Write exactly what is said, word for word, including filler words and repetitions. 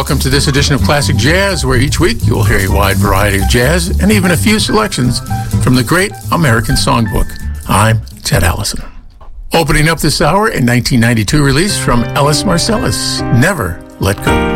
Welcome to this edition of Classic Jazz, where each week you'll hear a wide variety of jazz and even a few selections from the Great American Songbook. I'm Ted Allison. Opening up this hour, a nineteen ninety-two release from Ellis Marsalis, Never Let Go.